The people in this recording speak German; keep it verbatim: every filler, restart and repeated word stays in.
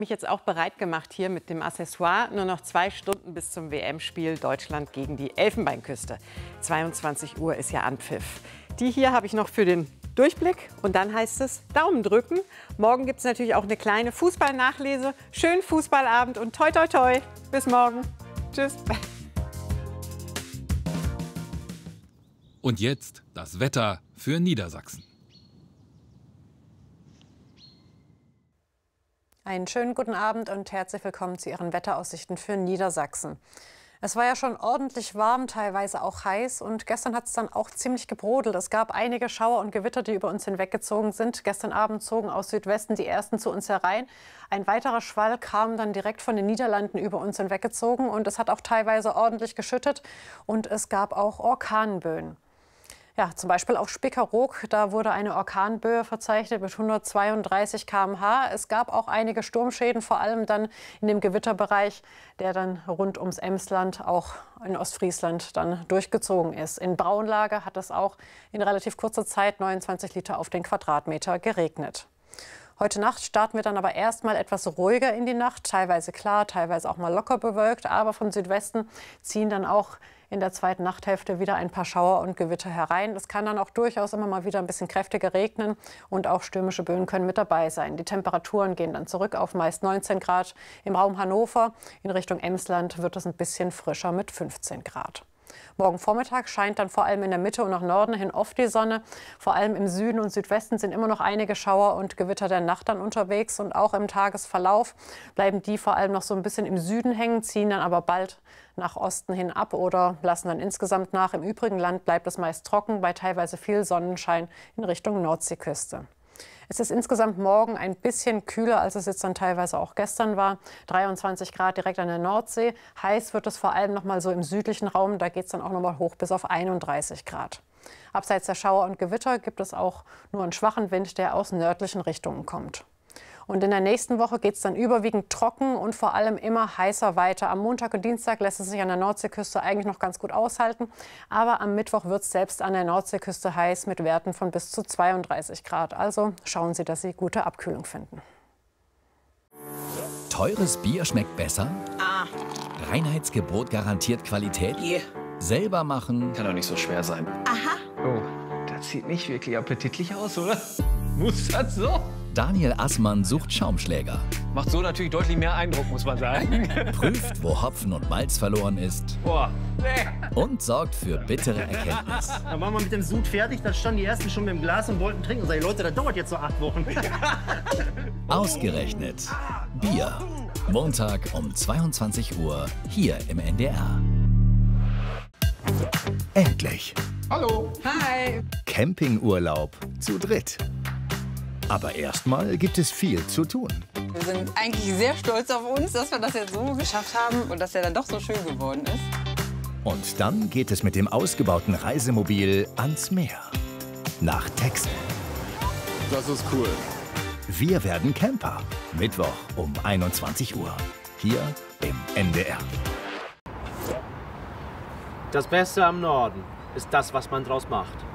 Mich jetzt auch bereit gemacht hier mit dem Accessoire. Nur noch zwei Stunden bis zum W M-Spiel Deutschland gegen die Elfenbeinküste. zweiundzwanzig Uhr ist ja Anpfiff. Die hier habe ich noch für den Durchblick und dann heißt es Daumen drücken. Morgen gibt es natürlich auch eine kleine Fußballnachlese. Schönen Fußballabend und toi toi toi. Bis morgen. Tschüss. Und jetzt das Wetter für Niedersachsen. Einen schönen guten Abend und herzlich willkommen zu Ihren Wetteraussichten für Niedersachsen. Es war ja schon ordentlich warm, teilweise auch heiß, und gestern hat es dann auch ziemlich gebrodelt. Es gab einige Schauer und Gewitter, die über uns hinweggezogen sind. Gestern Abend zogen aus Südwesten die ersten zu uns herein. Ein weiterer Schwall kam dann direkt von den Niederlanden über uns hinweggezogen und es hat auch teilweise ordentlich geschüttet und es gab auch Orkanböen. Ja, zum Beispiel auf Spickeroog, da wurde eine Orkanböe verzeichnet mit hundertzweiunddreißig Kilometer pro Stunde. Es gab auch einige Sturmschäden, vor allem dann in dem Gewitterbereich, der dann rund ums Emsland, auch in Ostfriesland, dann durchgezogen ist. In Braunlage hat es auch in relativ kurzer Zeit neunundzwanzig Liter auf den Quadratmeter geregnet. Heute Nacht starten wir dann aber erstmal etwas ruhiger in die Nacht, teilweise klar, teilweise auch mal locker bewölkt, aber von Südwesten ziehen dann auch in der zweiten Nachthälfte wieder ein paar Schauer und Gewitter herein. Es kann dann auch durchaus immer mal wieder ein bisschen kräftiger regnen und auch stürmische Böen können mit dabei sein. Die Temperaturen gehen dann zurück auf meist neunzehn Grad im Raum Hannover. In Richtung Emsland wird es ein bisschen frischer mit fünfzehn Grad. Morgen Vormittag scheint dann vor allem in der Mitte und nach Norden hin oft die Sonne. Vor allem im Süden und Südwesten sind immer noch einige Schauer und Gewitter der Nacht dann unterwegs. Und auch im Tagesverlauf bleiben die vor allem noch so ein bisschen im Süden hängen, ziehen dann aber bald nach Osten hin ab oder lassen dann insgesamt nach. Im übrigen Land bleibt es meist trocken, bei teilweise viel Sonnenschein in Richtung Nordseeküste. Es ist insgesamt morgen ein bisschen kühler, als es jetzt dann teilweise auch gestern war. dreiundzwanzig Grad direkt an der Nordsee. Heiß wird es vor allem noch mal so im südlichen Raum. Da geht es dann auch noch mal hoch bis auf einunddreißig Grad. Abseits der Schauer und Gewitter gibt es auch nur einen schwachen Wind, der aus nördlichen Richtungen kommt. Und in der nächsten Woche geht es dann überwiegend trocken und vor allem immer heißer weiter. Am Montag und Dienstag lässt es sich an der Nordseeküste eigentlich noch ganz gut aushalten. Aber am Mittwoch wird es selbst an der Nordseeküste heiß mit Werten von bis zu zweiunddreißig Grad. Also schauen Sie, dass Sie gute Abkühlung finden. Teures Bier schmeckt besser? Ah. Reinheitsgebot garantiert Qualität? Yeah. Selber machen? Kann doch nicht so schwer sein. Aha. Oh, das sieht nicht wirklich appetitlich aus, oder? Muss das so? Daniel Assmann sucht Schaumschläger. Macht so natürlich deutlich mehr Eindruck, muss man sagen. Prüft, wo Hopfen und Malz verloren ist. Boah. Und sorgt für bittere Erkenntnis. Dann waren wir mit dem Sud fertig, dann standen die Ersten schon mit dem Glas und wollten trinken. Und sag ich, Leute, das dauert jetzt so acht Wochen. Ausgerechnet Bier. Montag um zweiundzwanzig Uhr hier im N D R. Endlich. Hallo. Hi. Campingurlaub zu dritt. Aber erstmal gibt es viel zu tun. Wir sind eigentlich sehr stolz auf uns, dass wir das jetzt so geschafft haben und dass er dann doch so schön geworden ist. Und dann geht es mit dem ausgebauten Reisemobil ans Meer. Nach Texel. Das ist cool. Wir werden Camper. Mittwoch um einundzwanzig Uhr. Hier im N D R. Das Beste am Norden ist das, was man draus macht.